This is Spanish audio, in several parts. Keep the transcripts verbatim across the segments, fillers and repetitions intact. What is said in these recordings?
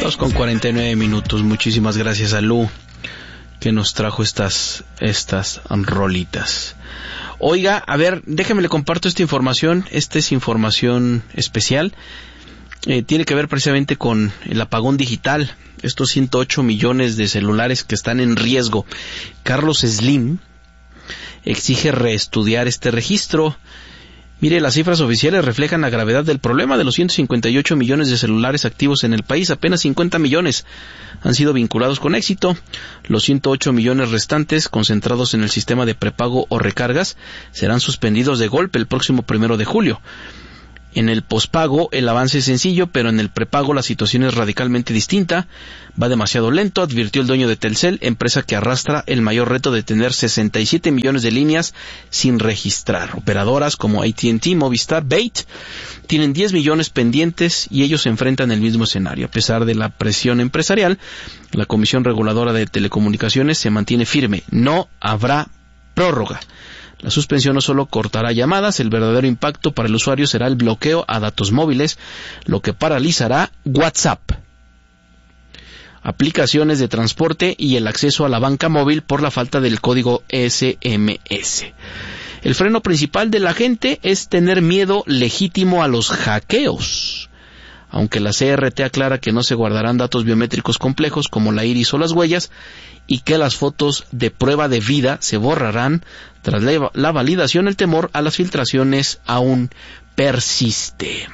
dos con cuarenta y nueve minutos. Muchísimas gracias a Lu que nos trajo estas, estas rolitas. Oiga, a ver, déjeme le comparto esta información. Esta es información especial. Eh, tiene que ver precisamente con el apagón digital. Estos ciento ocho millones de celulares que están en riesgo. Carlos Slim exige reestudiar este registro. Mire, las cifras oficiales reflejan la gravedad del problema. De los ciento cincuenta y ocho millones de celulares activos en el país, apenas cincuenta millones han sido vinculados con éxito. Los ciento ocho millones restantes, concentrados en el sistema de prepago o recargas, serán suspendidos de golpe el próximo primero de julio. En el pospago el avance es sencillo, pero en el prepago la situación es radicalmente distinta. Va demasiado lento, advirtió el dueño de Telcel, empresa que arrastra el mayor reto de tener sesenta y siete millones de líneas sin registrar. Operadoras como A T and T, Movistar, Bait tienen diez millones pendientes y ellos se enfrentan el mismo escenario. A pesar de la presión empresarial, la Comisión Reguladora de Telecomunicaciones se mantiene firme. No habrá prórroga. La suspensión no solo cortará llamadas, el verdadero impacto para el usuario será el bloqueo a datos móviles, lo que paralizará WhatsApp, aplicaciones de transporte y el acceso a la banca móvil por la falta del código S M S. El freno principal de la gente es tener miedo legítimo a los hackeos. Aunque la C R T aclara que no se guardarán datos biométricos complejos como la iris o las huellas y que las fotos de prueba de vida se borrarán tras la, la validación, el temor a las filtraciones aún persiste.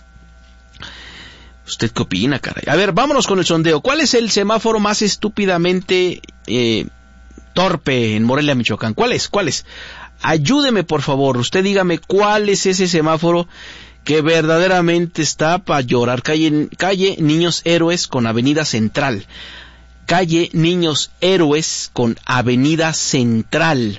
¿Usted qué opina, caray? A ver, vámonos con el sondeo. ¿Cuál es el semáforo más estúpidamente eh, torpe en Morelia, Michoacán? ¿Cuál es? ¿Cuál es? Ayúdeme, por favor. Usted dígame cuál es ese semáforo que verdaderamente está para llorar. Calle, calle Niños Héroes con Avenida Central. Calle Niños Héroes con Avenida Central.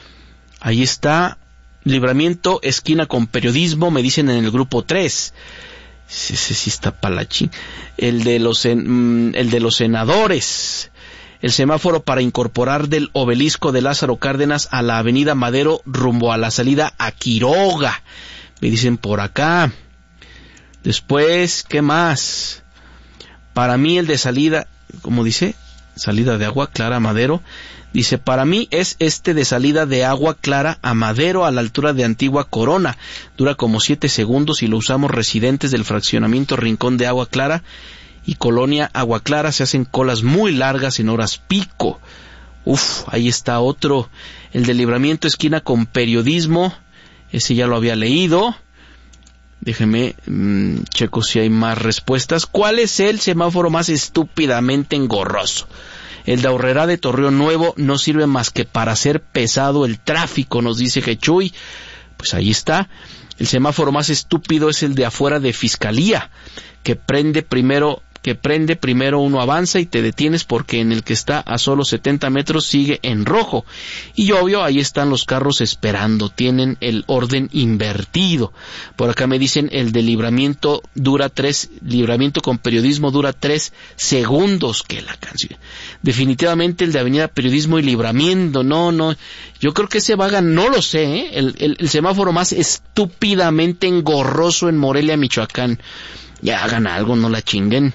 Ahí está. Libramiento, esquina con Periodismo, me dicen en el grupo tres. Ese sí, sí está palachín. El de los, el de los senadores. El semáforo para incorporar del obelisco de Lázaro Cárdenas a la Avenida Madero rumbo a la salida a Quiroga. Me dicen por acá. Después, ¿qué más? Para mí el de salida, ¿cómo dice? Salida de Agua Clara a Madero. Dice, para mí es este de salida de Agua Clara a Madero a la altura de Antigua Corona. Dura como siete segundos y lo usamos residentes del fraccionamiento Rincón de Agua Clara y Colonia Agua Clara. Se hacen colas muy largas en horas pico. Uf, ahí está otro. El de Libramiento, esquina con Periodismo. Ese ya lo había leído. Déjeme, mmm, checo si hay más respuestas. ¿Cuál es el semáforo más estúpidamente engorroso? El de Aurrerá de Torreón Nuevo no sirve más que para hacer pesado el tráfico, nos dice Jechuy. Pues ahí está. El semáforo más estúpido es el de afuera de Fiscalía, que prende primero... que prende primero uno avanza y te detienes porque en el que está a solo setenta metros sigue en rojo. Y obvio, ahí están los carros esperando, tienen el orden invertido. Por acá me dicen el de Libramiento dura tres, Libramiento con Periodismo dura tres segundos que la canción. Definitivamente el de Avenida Periodismo y Libramiento, no, no, yo creo que ese vaga, no lo sé, ¿eh? el, el, el semáforo más estúpidamente engorroso en Morelia, Michoacán. Ya hagan algo, no la chinguen.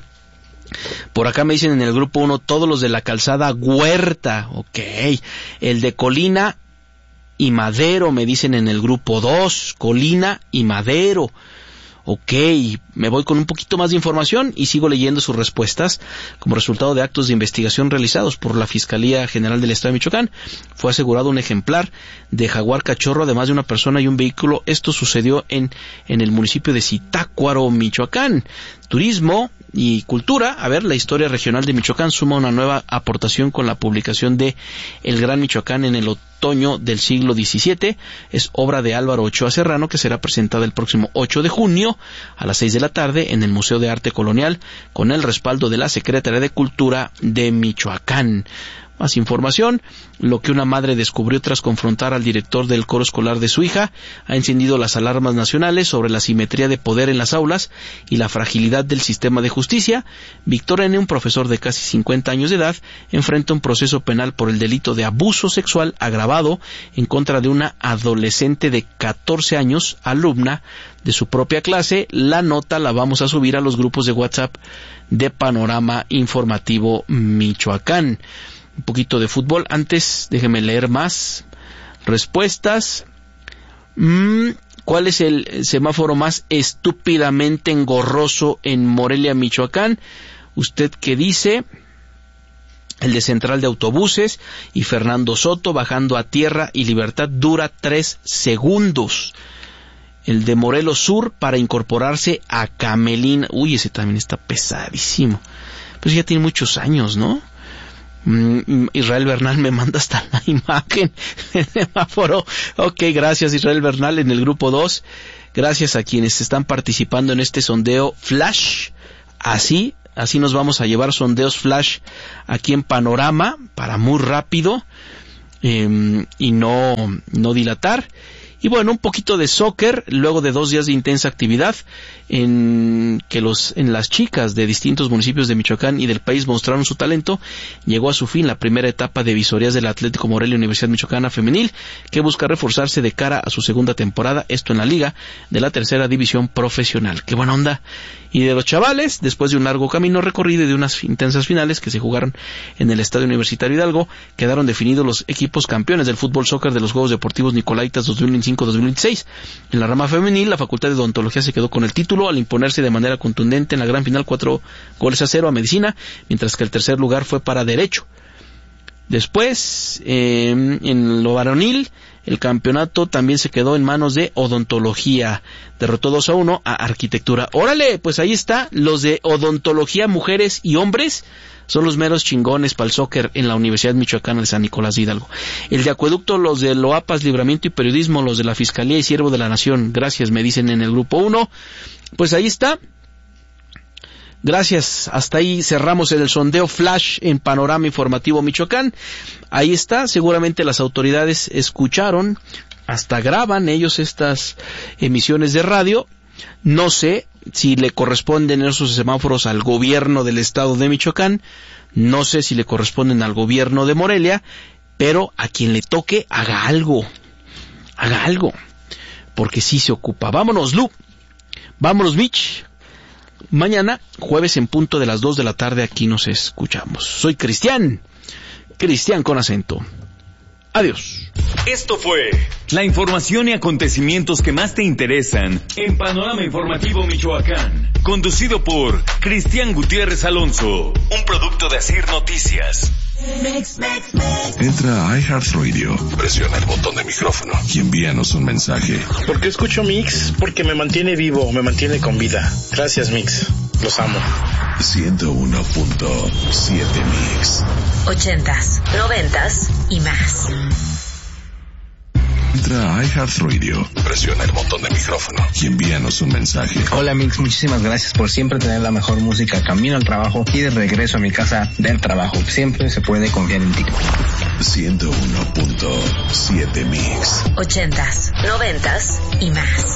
Por acá me dicen en el grupo uno, todos los de la calzada Huerta, ok. El de Colina y Madero, me dicen en el grupo dos, Colina y Madero. Ok, me voy con un poquito más de información y sigo leyendo sus respuestas. Como resultado de actos de investigación realizados por la Fiscalía General del Estado de Michoacán, fue asegurado un ejemplar de jaguar cachorro, además de una persona y un vehículo. Esto sucedió en, en el municipio de Zitácuaro, Michoacán. Turismo y cultura. A ver, la historia regional de Michoacán suma una nueva aportación con la publicación de El Gran Michoacán en el otoño del siglo diecisiete. Es obra de Álvaro Ochoa Serrano, que será presentada el próximo ocho de junio a las seis de la tarde en el Museo de Arte Colonial con el respaldo de la Secretaría de Cultura de Michoacán. Más información: lo que una madre descubrió tras confrontar al director del coro escolar de su hija ha encendido las alarmas nacionales sobre la asimetría de poder en las aulas y la fragilidad del sistema de justicia. Víctor N., un profesor de casi cincuenta años de edad, enfrenta un proceso penal por el delito de abuso sexual agravado en contra de una adolescente de catorce años, alumna de su propia clase. La nota la vamos a subir a los grupos de WhatsApp de Panorama Informativo Michoacán. Un poquito de fútbol. Antes, déjeme leer más respuestas. Mm, ¿Cuál es el semáforo más estúpidamente engorroso en Morelia, Michoacán? ¿Usted qué dice? El de Central de Autobuses y Fernando Soto bajando a tierra y Libertad dura tres segundos. El de Morelos Sur para incorporarse a Camelina. Uy, ese también está pesadísimo. Pues ya tiene muchos años, ¿no? Israel Bernal me manda hasta la imagen del semáforo. Ok, gracias Israel Bernal en el grupo dos. Gracias a quienes están participando en este sondeo flash. Así, así nos vamos a llevar sondeos flash aquí en Panorama para muy rápido eh, y no, no dilatar. Y bueno, un poquito de soccer, luego de dos días de intensa actividad, en que los en las chicas de distintos municipios de Michoacán y del país mostraron su talento, llegó a su fin la primera etapa de visorías del Atlético Morelia Universidad Michoacana Femenil, que busca reforzarse de cara a su segunda temporada, esto en la liga de la tercera división profesional. ¡Qué buena onda! Y de los chavales, después de un largo camino recorrido y de unas intensas finales que se jugaron en el Estadio Universitario Hidalgo, quedaron definidos los equipos campeones del fútbol soccer de los Juegos Deportivos Nicolaitas dos mil veinticinco dos mil veintiséis. En la rama femenil, la Facultad de Odontología se quedó con el título al imponerse de manera contundente en la gran final cuatro goles a cero a Medicina, mientras que el tercer lugar fue para Derecho. Después, eh, en lo varonil, el campeonato también se quedó en manos de Odontología. Derrotó dos a uno a Arquitectura. ¡Órale! Pues ahí está, los de Odontología, mujeres y hombres, son los meros chingones para el soccer en la Universidad Michoacana de San Nicolás de Hidalgo. El de Acueducto, los de Loapas, Libramiento y Periodismo, los de la Fiscalía y Siervo de la Nación. Gracias, me dicen en el grupo uno. Pues ahí está. Gracias, hasta ahí cerramos el sondeo flash en Panorama Informativo Michoacán. Ahí está, seguramente las autoridades escucharon, hasta graban ellos estas emisiones de radio. No sé si le corresponden esos semáforos al gobierno del estado de Michoacán, no sé si le corresponden al gobierno de Morelia, pero a quien le toque, haga algo, haga algo, porque sí se ocupa. Vámonos, Lu, vámonos, Mitch. Mañana, jueves en punto de las dos de la tarde, aquí nos escuchamos. Soy Cristian, Cristian con acento. Adiós. Esto fue la información y acontecimientos que más te interesan en Panorama Informativo Michoacán, conducido por Cristian Gutiérrez Alonso, un producto de Asir Noticias. Mix, mix, mix. Entra a iHeartRadio, presiona el botón de micrófono y envíanos un mensaje. ¿Por qué escucho Mix? Porque me mantiene vivo, me mantiene con vida. Gracias, Mix. Los amo. ciento uno punto siete Mix. Ochentas, noventas y más. Entra a iHeartRadio, presiona el botón de micrófono y envíanos un mensaje. Hola Mix, muchísimas gracias por siempre tener la mejor música camino al trabajo y de regreso a mi casa del trabajo. Siempre se puede confiar en ti. ciento uno punto siete Mix. Ochentas, noventas y más.